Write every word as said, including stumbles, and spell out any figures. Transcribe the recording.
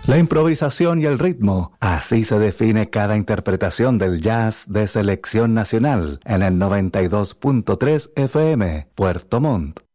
La improvisación y el ritmo, así se define cada interpretación del jazz de selección nacional en el noventa y dos punto tres F M, Puerto Montt.